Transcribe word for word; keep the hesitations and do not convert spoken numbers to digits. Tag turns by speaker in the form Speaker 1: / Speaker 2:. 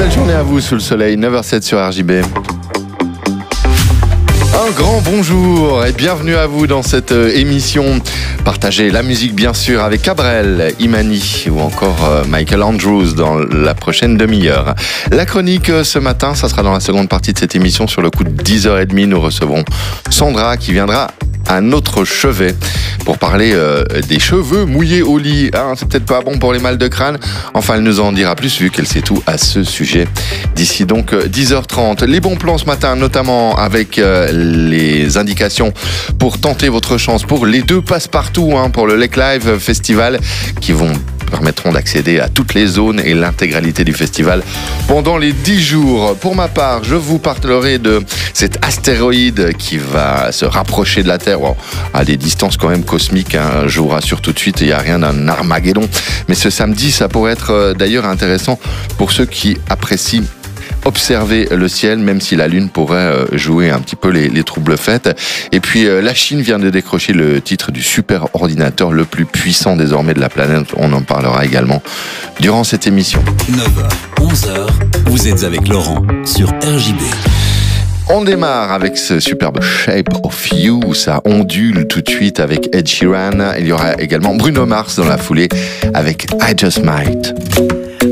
Speaker 1: belle journée à vous sous le soleil, neuf heures zéro sept sur R J B. Un grand bonjour et bienvenue à vous dans cette émission. Partagez la musique bien sûr avec Cabrel, Imani ou encore Michael Andrews dans la prochaine demi-heure. La chronique ce matin, ça sera dans la seconde partie de cette émission. Sur le coup de dix heures trente, nous recevrons Sandra qui viendra à notre chevet pour parler euh, des cheveux mouillés au lit. Hein, c'est peut-être pas bon pour les mal de crâne. Enfin, elle nous en dira plus vu qu'elle sait tout à ce sujet. D'ici donc dix heures trente. Les bons plans ce matin, notamment avec euh, les indications pour tenter votre chance pour les deux passe-partout hein, pour le Lake Live Festival qui vont permettront d'accéder à toutes les zones et l'intégralité du festival pendant les dix jours. Pour ma part, je vous parlerai de cet astéroïde qui va se rapprocher de la Terre bon, à des distances quand même cosmiques. Hein. Je vous rassure tout de suite, il n'y a rien d'un Armageddon. Mais ce samedi, ça pourrait être euh, d'ailleurs intéressant pour ceux qui apprécient observer le ciel, même si la Lune pourrait jouer un petit peu les, les troubles faits. Et puis, euh, la Chine vient de décrocher le titre du super ordinateur le plus puissant désormais de la planète. On en parlera également durant cette émission.
Speaker 2: neuf heures, onze heures, vous êtes avec Laurent sur R J B.
Speaker 1: On démarre avec ce superbe Shape of You, ça ondule tout de suite avec Ed Sheeran. Il y aura également Bruno Mars dans la foulée avec I Just Might.